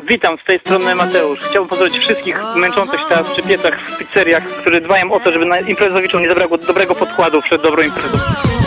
Witam, z tej strony Mateusz. Chciałbym pozdrowić wszystkich męczących się teraz przy piecach w pizzeriach, którzy dbają o to, żeby na imprezowiczom nie zabrakło dobrego podkładu przed dobrą imprezą.